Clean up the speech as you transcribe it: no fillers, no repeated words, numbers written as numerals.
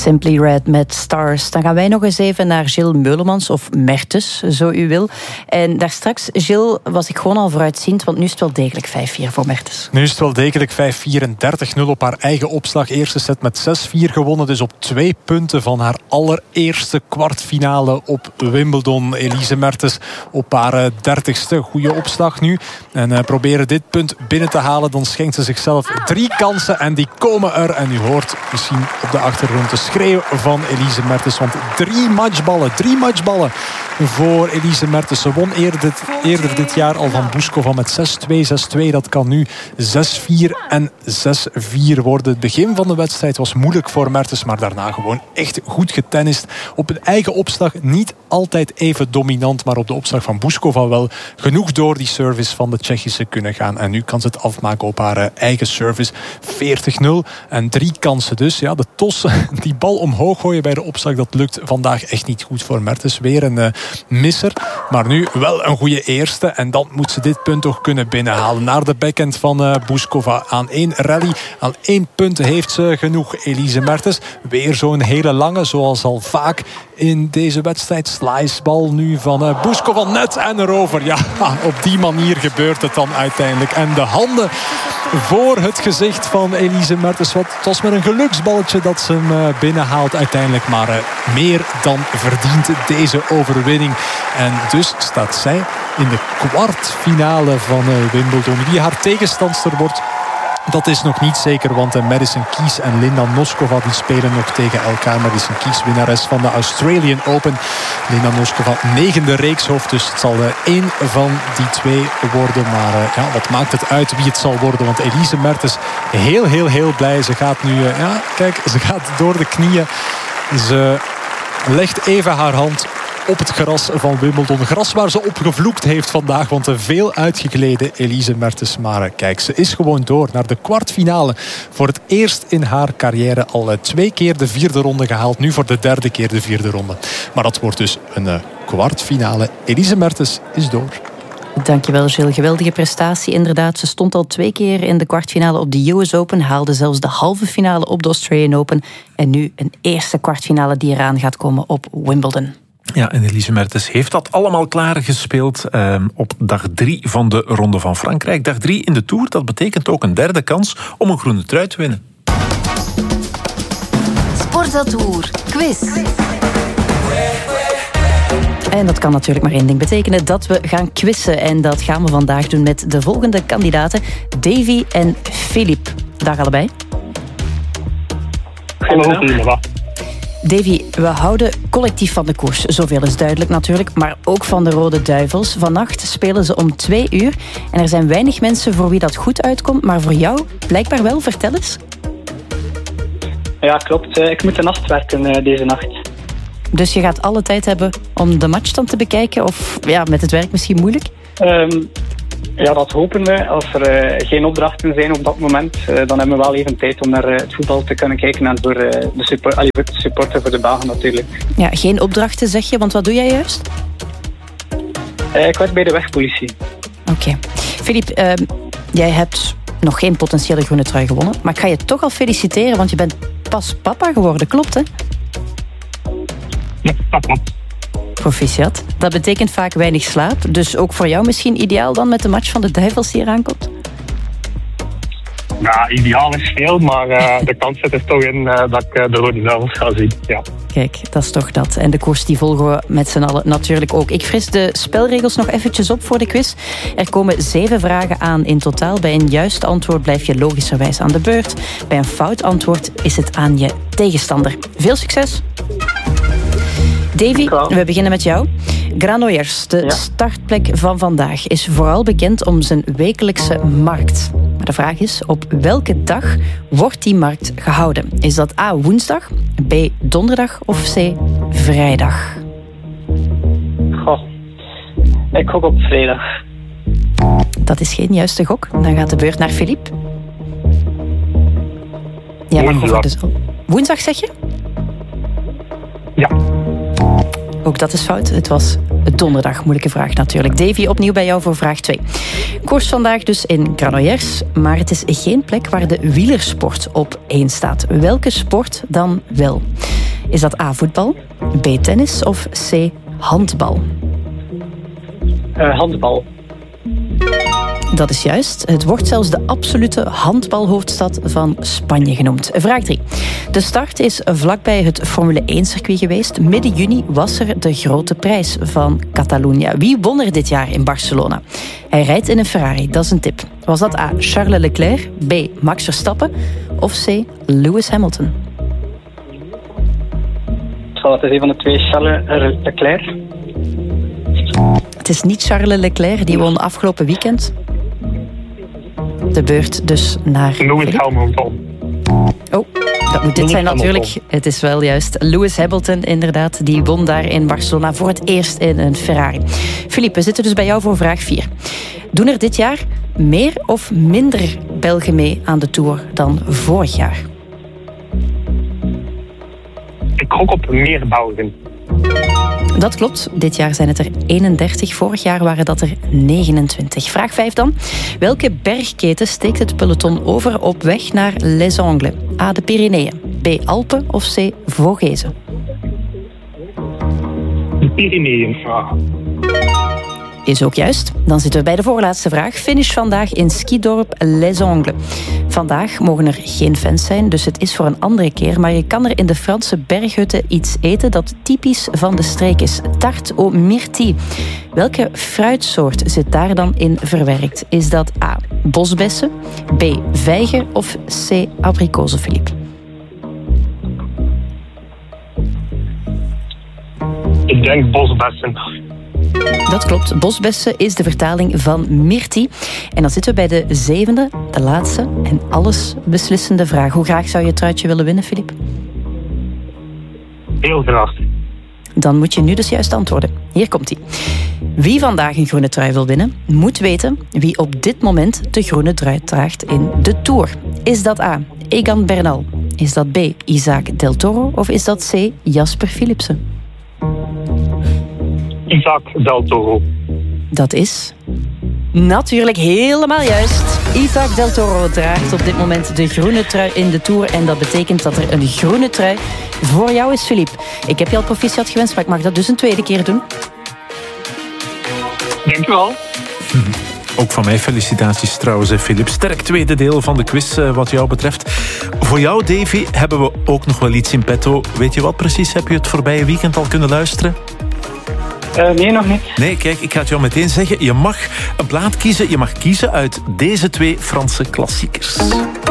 Simply Red met Stars. Dan gaan wij nog eens even naar Gilles Meulemans, of Mertens, zo u wil. En daar straks, Gilles, was ik gewoon al vooruitziend, want nu is het wel degelijk 5-4 voor Mertens. Nu is het wel degelijk 5-4 en 30-0 op haar eigen opslag. Eerste set met 6-4 gewonnen, dus op 2 punten van haar allereerste kwartfinale op Wimbledon. Elise Mertens op haar 30ste. Goede opslag nu. En proberen dit punt binnen te halen, dan schenkt ze zichzelf 3 kansen en die komen er. En u hoort misschien op de achtergrond de schreeuw van Elise Mertens. Want 3 matchballen voor Elise Mertens. Ze won eerder dit jaar al van Bouzkova met 6-2, 6-2. Dat kan nu 6-4 en 6-4 worden. Het begin van de wedstrijd was moeilijk voor Mertens, maar daarna gewoon echt goed getennist. Op een eigen opslag niet altijd even dominant, maar op de opslag van Bouzkova wel genoeg door die service van de Tsjechische kunnen gaan. En nu kan ze het afmaken op haar eigen service. 40-0 en 3 kansen dus. Ja, de tos, die bal omhoog gooien bij de opslag, dat lukt vandaag echt niet goed voor Mertens. Weer een misser, maar nu wel een goede eerste. En dan moet ze dit punt toch kunnen binnenhalen. Naar de backhand van Bouzkova. Aan 1 rally, aan 1 punt heeft ze genoeg, Elise Mertens. Weer zo'n hele lange, zoals al vaak in deze wedstrijd. Slicebal nu van Bouzkova, net en erover. Ja, op die manier gebeurt het dan uiteindelijk. En de handen voor het gezicht van Elise Mertens. Het was met een geluksballetje dat ze hem binnenhaalt uiteindelijk. Maar meer dan verdient deze overwinning. En dus staat zij in de kwartfinale van Wimbledon. Wie haar tegenstandster wordt, dat is nog niet zeker, want Madison Keys en Linda Noskova die spelen nog tegen elkaar. Madison Keys, winnares van de Australian Open. Linda Noskova, 9e reekshoofd, dus het zal 1 van die 2 worden. Maar ja, wat maakt het uit wie het zal worden? Want Elise Mertens, heel blij. Ze gaat nu, ze gaat door de knieën. Ze legt even haar hand op het gras van Wimbledon. Gras waar ze op gevloekt heeft vandaag. Want een veel uitgegleden Elise Mertens. Maar kijk, ze is gewoon door naar de kwartfinale. Voor het eerst in haar carrière al 2 keer de 4e ronde gehaald. Nu voor de 3e keer de 4e ronde. Maar dat wordt dus een kwartfinale. Elise Mertens is door. Dankjewel, Gilles. Geweldige prestatie inderdaad. Ze stond al 2 keer in de kwartfinale op de US Open. Haalde zelfs de halve finale op de Australian Open. En nu een eerste kwartfinale die eraan gaat komen op Wimbledon. Ja, en Elise Mertens heeft dat allemaal klaargespeeld op dag 3 van de Ronde van Frankrijk. Dag 3 in de Tour, dat betekent ook een 3e kans om een groene trui te winnen. Sportatour quiz. En dat kan natuurlijk maar 1 ding betekenen, dat we gaan quizzen. En dat gaan we vandaag doen met de volgende kandidaten. Davy en Philippe. Dag allebei. Hallo. Davy, we houden collectief van de koers. Zoveel is duidelijk natuurlijk, maar ook van de Rode Duivels. Vannacht spelen ze om 2 uur. En er zijn weinig mensen voor wie dat goed uitkomt, maar voor jou blijkbaar wel. Vertel eens. Ja, klopt. Ik moet de nacht werken deze nacht. Dus je gaat alle tijd hebben om de match dan te bekijken? Of ja, met het werk misschien moeilijk? Ja, dat hopen we. Als er geen opdrachten zijn op dat moment, dan hebben we wel even tijd om naar het voetbal te kunnen kijken. En voor de supporter voor de Belgen natuurlijk. Ja, geen opdrachten zeg je, want wat doe jij juist? Ik werk bij de wegpolitie. Oké. Philippe, jij hebt nog geen potentiële groene trui gewonnen. Maar ik ga je toch al feliciteren, want je bent pas papa geworden. Klopt, hè? Ja, dat klopt. Proficiat. Dat betekent vaak weinig slaap. Dus ook voor jou misschien ideaal dan met de match van de Duivels die eraan komt? Ja, ideaal is veel, maar de kans zit er toch in dat ik de Rode Duivels ga zien. Ja. Kijk, dat is toch dat. En de koers die volgen we met z'n allen natuurlijk ook. Ik fris de spelregels nog eventjes op voor de quiz. Er komen 7 vragen aan in totaal. Bij een juist antwoord blijf je logischerwijs aan de beurt. Bij een fout antwoord is het aan je tegenstander. Veel succes! Davy, we beginnen met jou. Granollers, de startplek van vandaag, is vooral bekend om zijn wekelijkse markt. Maar de vraag is, op welke dag wordt die markt gehouden? Is dat A, woensdag, B, donderdag of C, vrijdag? Goh, ik gok op vrijdag. Dat is geen juiste gok. Dan gaat de beurt naar Philippe. Ja, maar gok dus al. Woensdag zeg je? Ja. Ook dat is fout. Het was donderdag. Moeilijke vraag natuurlijk. Davy, opnieuw bij jou voor vraag 2. Koers vandaag dus in Granollers, maar het is geen plek waar de wielersport op 1 staat. Welke sport dan wel? Is dat A, voetbal, B, tennis of C, handbal? Handbal. Dat is juist. Het wordt zelfs de absolute handbalhoofdstad van Spanje genoemd. Vraag 3. De start is vlakbij het Formule 1-circuit geweest. Midden juni was er de grote prijs van Catalunya. Wie won er dit jaar in Barcelona? Hij rijdt in een Ferrari, dat is een tip. Was dat A, Charles Leclerc, B, Max Verstappen of C, Lewis Hamilton? Het is een van de twee, Charles Leclerc. Het is niet Charles Leclerc, die won afgelopen weekend. De beurt dus naar Lewis Hamilton. Oh, dat moet dit zijn natuurlijk. Het is wel juist. Lewis Hamilton, inderdaad, die won daar in Barcelona voor het eerst in een Ferrari. Philippe, we zitten dus bij jou voor vraag 4. Doen er dit jaar meer of minder Belgen mee aan de Tour dan vorig jaar? Ik gok op meer Belgen. Dat klopt. Dit jaar zijn het er 31. Vorig jaar waren dat er 29. Vraag 5 dan. Welke bergketen steekt het peloton over op weg naar Les Angles? A, de Pyreneeën, B, Alpen of C, Vogezen? De Pyreneeën. Is ook juist. Dan zitten we bij de voorlaatste vraag. Finish vandaag in skidorp Les Angles. Vandaag mogen er geen fans zijn, dus het is voor een andere keer. Maar je kan er in de Franse berghutten iets eten dat typisch van de streek is. Tarte aux myrtilles. Welke fruitsoort zit daar dan in verwerkt? Is dat A, bosbessen, B, vijgen of C, abrikozen, Philippe? Ik denk bosbessen. Dat klopt. Bosbessen is de vertaling van myrtie. En dan zitten we bij de 7e, de laatste en alles beslissende vraag. Hoe graag zou je het truitje willen winnen, Philippe? Heel graag. Dan moet je nu dus juist antwoorden. Hier komt ie. Wie vandaag een groene trui wil winnen, moet weten wie op dit moment de groene trui draagt in de Tour. Is dat A, Egan Bernal? Is dat B, Isaac Del Toro? Of is dat C, Jasper Philipsen? Isaac Del Toro. Dat is natuurlijk helemaal juist. Isaac Del Toro draagt op dit moment de groene trui in de Tour. En dat betekent dat er een groene trui voor jou is, Philippe. Ik heb je al proficiat gewenst, maar ik mag dat dus een tweede keer doen. Dank u wel. Ook van mij felicitaties trouwens, Philippe. Sterk tweede deel van de quiz wat jou betreft. Voor jou, Davy, hebben we ook nog wel iets in petto. Weet je wat precies? Heb je het voorbije weekend al kunnen luisteren? Nee, nog niet. Nee, kijk, ik ga het jou meteen zeggen. Je mag een plaat kiezen. Je mag kiezen uit deze twee Franse klassiekers.